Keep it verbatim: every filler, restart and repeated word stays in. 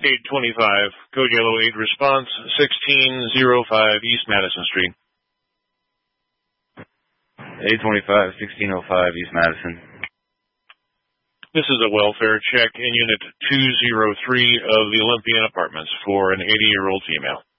eight twenty-five, Code Yellow eight response, sixteen oh five East Madison Street. eight twenty-five, sixteen oh five East Madison. This is a welfare check in Unit two oh three of the Olympian Apartments for an eighty-year-old female.